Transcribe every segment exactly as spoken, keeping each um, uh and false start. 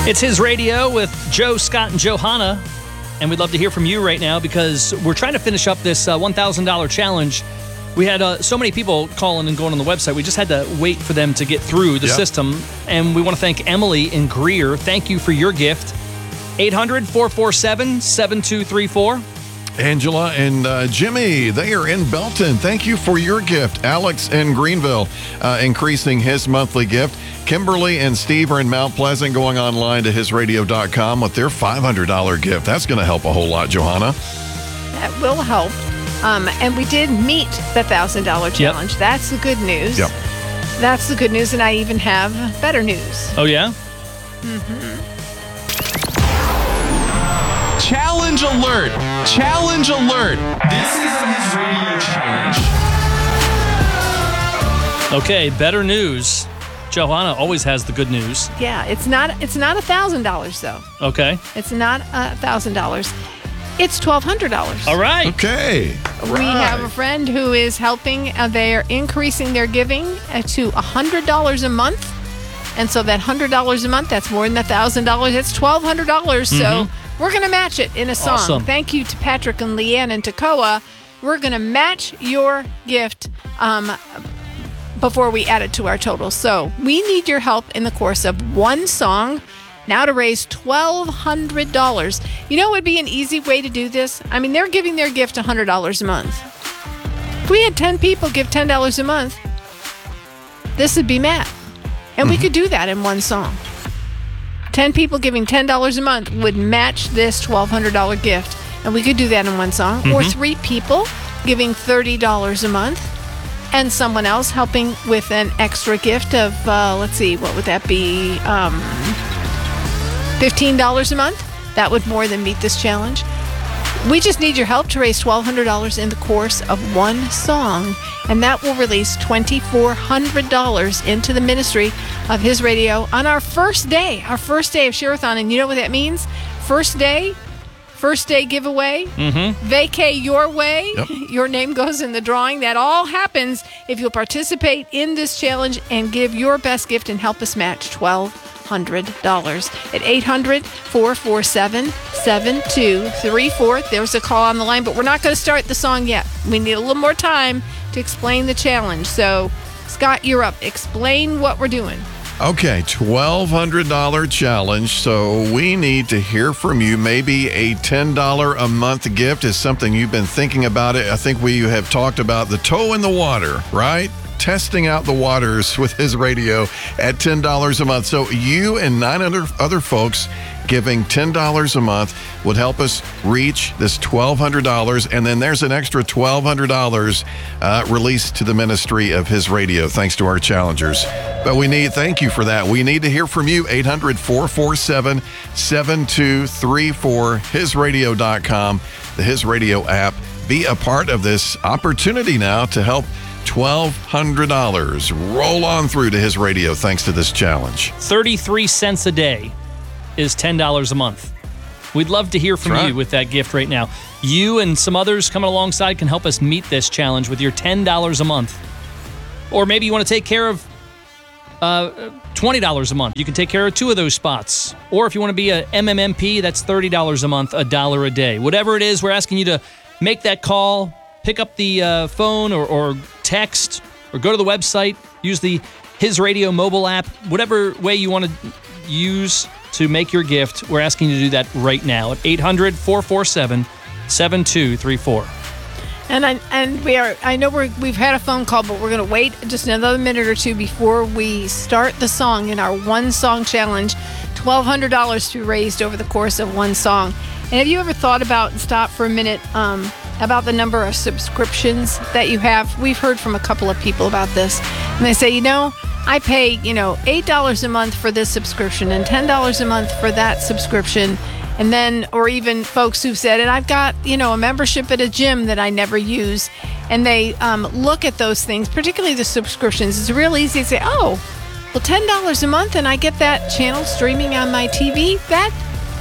It's His Radio with Joe, Scott, and Johanna. And we'd love to hear from you right now because we're trying to finish up this uh, one thousand dollars challenge. We had uh, so many people calling and going on the website. We just had to wait for them to get through the yep. system. And we want to thank Emily in Greer. Thank you for your gift. eight hundred, four four seven, seven two three four. Angela and uh, Jimmy, they are in Belton. Thank you for your gift. Alex in Greenville, uh, increasing his monthly gift. Kimberly and Steve are in Mount Pleasant, going online to his radio dot com with their five hundred dollars gift. That's going to help a whole lot, Johanna. That will help. Um, and we did meet the one thousand dollars challenge. Yep. That's the good news. Yep. That's the good news, and I even have better news. Oh, yeah? Mm-hmm. Challenge alert! Challenge alert! This is His Radio Challenge. Okay, better news. Johanna always has the good news. Yeah, it's not it's not one thousand dollars, though. Okay. It's not one thousand dollars. It's twelve hundred dollars. All right. Okay. All we right. have a friend who is helping. Uh, they are increasing their giving uh, to one hundred dollars a month. And so that one hundred dollars a month, that's more than one thousand dollars. It's twelve hundred dollars. Mm-hmm. So we're going to match it in a song. Awesome. Thank you to Patrick and Leanne in Toccoa. We're going to match your gift um, before we add it to our total. So we need your help in the course of one song now to raise twelve hundred dollars. You know what would be an easy way to do this? I mean, they're giving their gift one hundred dollars a month. If we had ten people give ten dollars a month, this would be met. And mm-hmm. we could do that in one song. ten people giving ten dollars a month would match this twelve hundred dollars gift. And we could do that in one song. Mm-hmm. Or three people giving thirty dollars a month. And someone else helping with an extra gift of, uh, let's see, what would that be? Um, fifteen dollars a month. That would more than meet this challenge. We just need your help to raise twelve hundred dollars in the course of one song. And that will release two thousand four hundred dollars into the ministry of His Radio on our first day, our first day of Share-a-thon. And you know what that means? First day, first day giveaway, mm-hmm. vacay your way. Yep. Your name goes in the drawing. That all happens if you'll participate in this challenge and give your best gift and help us match twelve hundred dollars at eight hundred, four four seven, seven two three four. There's a call on the line, but we're not going to start the song yet. We need a little more time to explain the challenge. So, Scott, you're up. Explain what we're doing. Okay, twelve hundred dollars challenge. So we need to hear from you. Maybe a ten dollars a month gift is something you've been thinking about. It. I think we have talked about the toe in the water, right? Testing out the waters with His Radio at ten dollars a month. So you and nine hundred other folks giving ten dollars a month would help us reach this twelve hundred dollars. And then there's an extra twelve hundred dollars uh, released to the ministry of His Radio, thanks to our challengers. But we need, thank you for that. We need to hear from you, eight hundred, four four seven, seven two three four, his radio dot com, the His Radio app. Be a part of this opportunity now to help twelve hundred dollars roll on through to His Radio thanks to this challenge. thirty-three cents a day is ten dollars a month. We'd love to hear from That's right. you with that gift right now. You and some others coming alongside can help us meet this challenge with your ten dollars a month. Or maybe you want to take care of uh, twenty dollars a month. You can take care of two of those spots. Or if you want to be a M M M P, that's thirty dollars a month, a dollar a day. Whatever it is, we're asking you to make that call, pick up the uh, phone or, or text, or go to the website, use the His Radio mobile app, whatever way you want to use to make your gift. We're asking you to do that right now at eight hundred, four four seven, seven two three four. And I and we are. I know we're we've had a phone call, but we're going to wait just another minute or two before we start the song in our one song challenge. Twelve hundred dollars to be raised over the course of one song. And have you ever thought about and stop for a minute um, about the number of subscriptions that you have? We've heard from a couple of people about this, and they say, you know, I pay you know eight dollars a month for this subscription and ten dollars a month for that subscription. And then, or even folks who've said, and I've got, you know, a membership at a gym that I never use. And they um, look at those things, particularly the subscriptions. It's real easy to say, oh, well, ten dollars a month and I get that channel streaming on my T V. That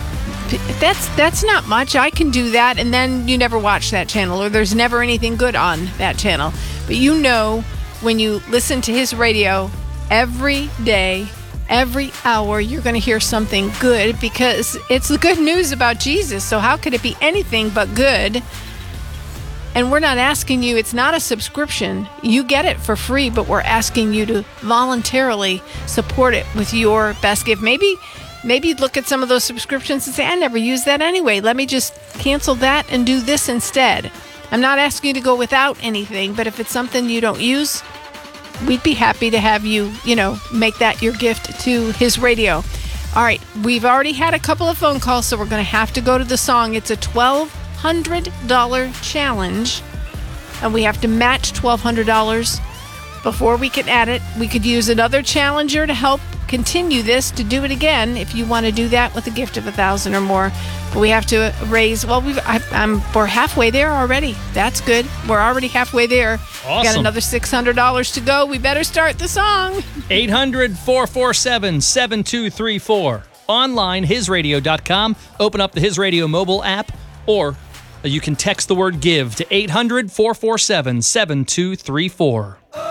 that's that's not much. I can do that. And then you never watch that channel, or there's never anything good on that channel. But you know, when you listen to His Radio every day, Every hour, you're going to hear something good because it's the good news about Jesus. So how could it be anything but good? And we're not asking you, it's not a subscription. You get it for free, but we're asking you to voluntarily support it with your best gift. Maybe maybe look at some of those subscriptions and say, I never use that anyway. Let me just cancel that and do this instead. I'm not asking you to go without anything, but if it's something you don't use, we'd be happy to have you, you know, make that your gift to His Radio. All right, we've already had a couple of phone calls, so we're going to have to go to the song. It's a twelve hundred dollars challenge, and we have to match twelve hundred dollars before we can add it. We could use another challenger to help continue this, to do it again, if you want to do that with a gift of a thousand or more. But we have to raise, well, we've, I, I'm, we're halfway there already. That's good. We're already halfway there. Awesome. We got another six hundred dollars to go. We better start the song. eight hundred, four four seven, seven two three four. Online, his radio dot com. Open up the His Radio mobile app, or you can text the word GIVE to eight hundred, four four seven, seven two three four.